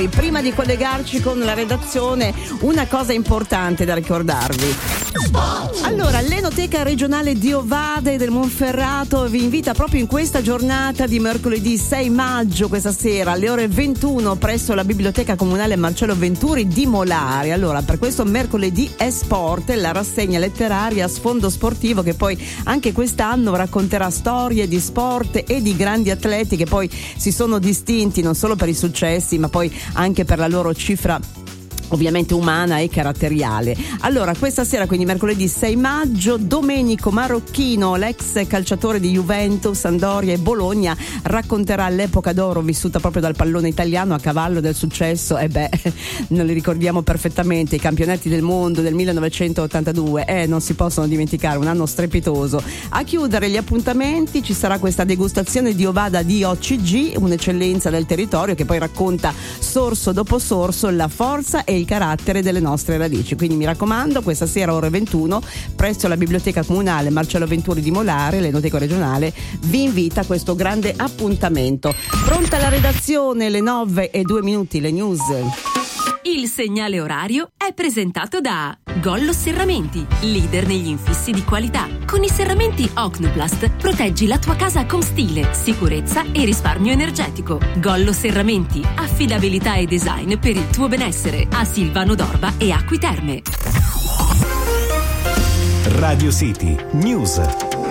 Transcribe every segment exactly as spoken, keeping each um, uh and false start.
Prima di collegarci con la redazione, una cosa importante da ricordarvi. Allora, l'Enoteca regionale di Ovada e del Monferrato vi invita proprio in questa giornata di mercoledì sei maggio, questa sera alle ore ventuno, presso la Biblioteca Comunale Marcello Venturi di Molare. Allora, per questo mercoledì è sport, la rassegna letteraria a sfondo sportivo, che poi anche quest'anno racconterà storie di sport e di grandi atleti che poi si sono distinti non solo per i successi, ma poi anche per la loro cifra ovviamente umana e caratteriale. Allora, questa sera, quindi mercoledì sei maggio, Domenico Marocchino, l'ex calciatore di Juventus, Sampdoria e Bologna, racconterà l'epoca d'oro vissuta proprio dal pallone italiano a cavallo del successo. E beh, non li ricordiamo perfettamente, i campionati del mondo del millenovecentottantadue, eh, non si possono dimenticare, un anno strepitoso. A chiudere gli appuntamenti ci sarà questa degustazione di Ovada di O C G, un'eccellenza del territorio che poi racconta sorso dopo sorso la forza e il carattere delle nostre radici. Quindi mi raccomando, questa sera ore ventuno presso la Biblioteca Comunale Marcello Venturi di Molare, l'Enoteca regionale vi invita a questo grande appuntamento. Pronta la redazione, le nove e due minuti, le news. Il segnale orario è presentato da Gollo Serramenti, leader negli infissi di qualità. Con i serramenti Ocnoplast proteggi la tua casa con stile, sicurezza e risparmio energetico. Gollo Serramenti, affidabilità e design per il tuo benessere. A Silvano d'Orba e Acqui Terme. Radio City News.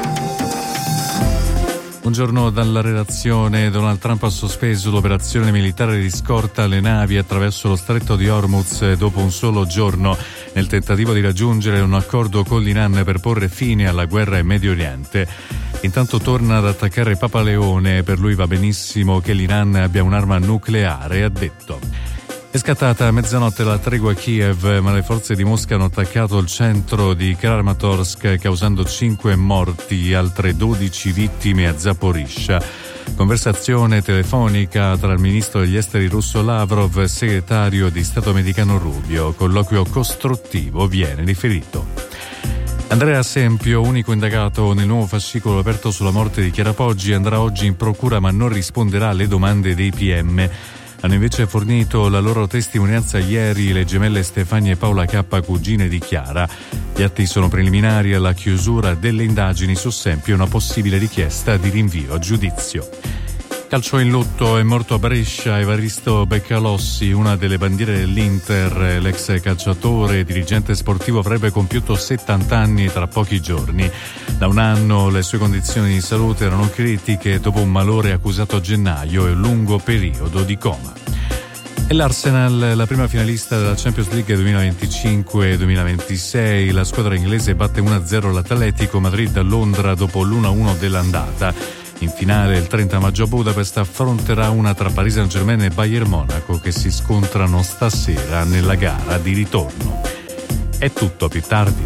Buongiorno dalla redazione. Donald Trump ha sospeso l'operazione militare di scorta alle navi attraverso lo stretto di Hormuz dopo un solo giorno, nel tentativo di raggiungere un accordo con l'Iran per porre fine alla guerra in Medio Oriente. Intanto torna ad attaccare Papa Leone, per lui va benissimo che l'Iran abbia un'arma nucleare, ha detto. È scattata a mezzanotte la tregua a Kiev, ma le forze di Mosca hanno attaccato il centro di Kramatorsk, causando cinque morti e altre dodici vittime a Zaporizhzhia. Conversazione telefonica tra il ministro degli esteri russo Lavrov e il segretario di Stato americano Rubio. Colloquio costruttivo, viene riferito. Andrea Sempio, unico indagato nel nuovo fascicolo aperto sulla morte di Chiara Poggi, andrà oggi in procura ma non risponderà alle domande dei P M. Hanno invece fornito la loro testimonianza ieri le gemelle Stefania e Paola K, cugine di Chiara. Gli atti sono preliminari alla chiusura delle indagini su Sempio e una possibile richiesta di rinvio a giudizio. Calcio in lutto, è morto a Brescia Evaristo Beccalossi, una delle bandiere dell'Inter. L'ex calciatore e dirigente sportivo avrebbe compiuto settanta anni tra pochi giorni. Da un anno le sue condizioni di salute erano critiche dopo un malore accusato a gennaio e un lungo periodo di coma. E l'Arsenal, la prima finalista della Champions League duemilaventicinque duemilaventisei, la squadra inglese batte uno a zero l'Atletico Madrid a Londra dopo l'uno a uno dell'andata. In finale il trenta maggio a Budapest affronterà una tra Paris Saint-Germain e Bayern Monaco che si scontrano stasera nella gara di ritorno. È tutto, più tardi.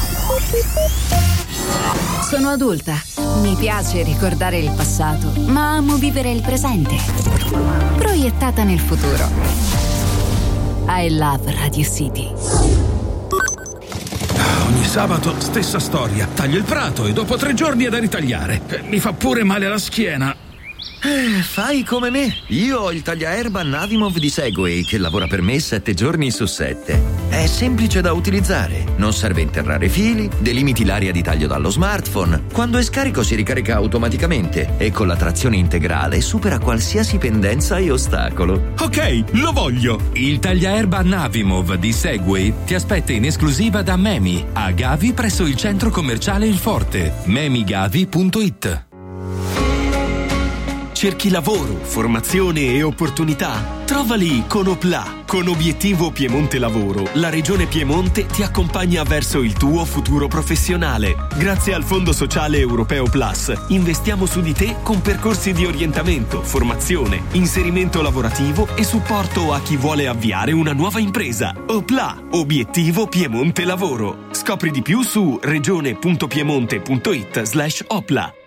Sono adulta. Mi piace ricordare il passato, ma amo vivere il presente. Proiettata nel futuro. I love Radio City. Ogni sabato stessa storia. Taglio il prato e dopo tre giorni è da ritagliare. Mi fa pure male la schiena. Eh, fai come me. Io ho il tagliaerba Navimov di Segway che lavora per me sette giorni su sette. È semplice da utilizzare, non serve interrare fili, delimiti l'area di taglio dallo smartphone. Quando è scarico si ricarica automaticamente e con la trazione integrale supera qualsiasi pendenza e ostacolo. Ok, lo voglio. Il tagliaerba Navimov di Segway ti aspetta in esclusiva da Memi a Gavi presso il centro commerciale Il Forte. memigavi punto it. Cerchi lavoro, formazione e opportunità? Trovali con Opla. Con Obiettivo Piemonte Lavoro, la Regione Piemonte ti accompagna verso il tuo futuro professionale. Grazie al Fondo Sociale Europeo Plus, investiamo su di te con percorsi di orientamento, formazione, inserimento lavorativo e supporto a chi vuole avviare una nuova impresa. Opla, Obiettivo Piemonte Lavoro. Scopri di più su regione punto piemonte punto it slash Opla.